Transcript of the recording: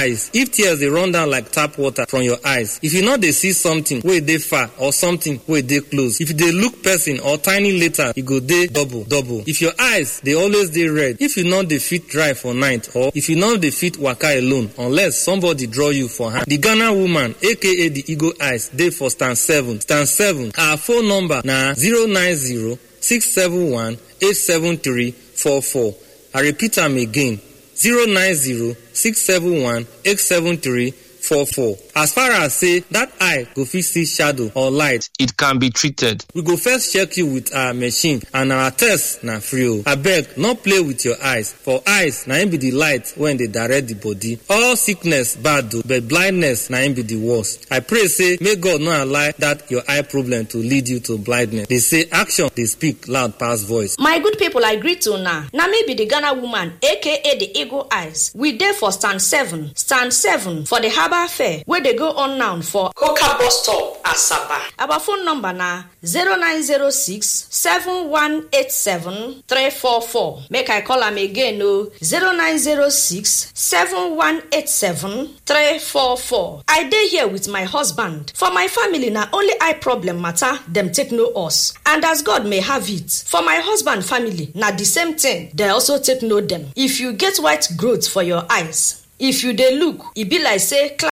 eyes. If tears dey run down like tap water from your eyes, if you no dey see something wey dey far or something wey dey close, if you dey look person or tiny letter, e go dey double. If your eyes dey always dey red, if you no dey fit drive for night, or if you no dey fit waka alone unless somebody draw you for hand. The Ghana woman aka the Eagle Eyes dey for stand 7. Our phone number na 090-671-87344. I repeat am again, 090-671-87344. As far as say that eye go fit see shadow or light, it can be treated. We go first check you with our machine, and our test na free. Abeg, no play with your eyes. For eyes na im be the light when dey direct the body. All sickness bad o, but blindness na im be the worst. I pray say may God no allow that your eye problem to lead you to blindness. They say action dey speak loud pass voice. My good people, I greet you now. Na me be the Ghana woman aka the Eagle Eyes. We dey for stand 7 for the Harbour Fair wey dey go on now for Coca bus stop Asaba. Our phone number na 0906-7187-344. Make I call am again 0906-7187-344. I dey here with my husband. For my family na only eye problem matter dem take know us, and as God may have it, for my husband family na the same thing, they also take know them. If you get white growth for your eyes, if you dey look, e be like say